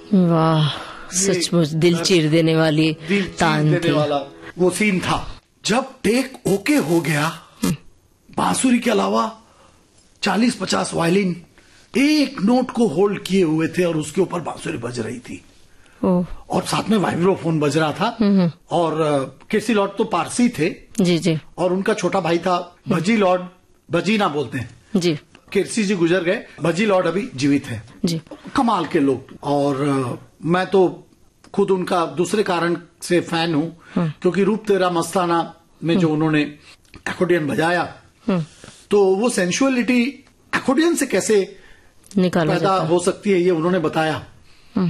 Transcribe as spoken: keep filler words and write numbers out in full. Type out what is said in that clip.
वाह, सचमुच दिल चीर देने वाली तान थी। वाला वो सीन था। जब टेक ओके हो गया, बांसुरी के अलावा चालीस पचास वायलिन एक नोट को होल्ड किए हुए थे और उसके ऊपर बांसुरी बज रही थी। ओ। और साथ में वाइब्रोफोन बज रहा था। और केसी लॉर्ड तो पारसी थे जी जी, और उनका छोटा भाई था भजी लॉर्ड, भजी ना बोलते हैं जी। केसी जी गुजर गए, भजी लॉर्ड अभी जीवित है जी। कमाल के लोग। और मैं तो खुद उनका दूसरे कारण से फैन हूं, क्योंकि रूप तेरा मस्ताना में जो उन्होंने एक्कोर्डियन बजाया, तो वो सेंसुअलिटी एक्कोर्डियन से कैसे निकाला पैदा हो सकती है ये उन्होंने बताया।